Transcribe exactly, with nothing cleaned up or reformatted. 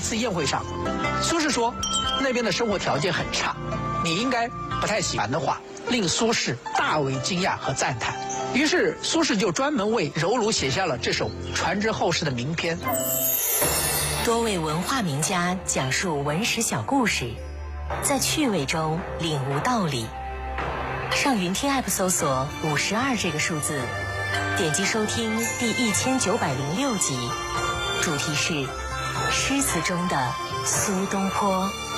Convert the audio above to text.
次宴会上，苏轼说那边的生活条件很差，你应该不太喜欢的话，令苏轼大为惊讶和赞叹。于是苏轼就专门为柔儒写下了这首传之后世的名篇。 多位文化名家讲述文史小故事，在趣味中领悟道理。上云听 App 搜索五十二这个数字，点击收听第一千九百零六集，主题是诗词中的苏东坡。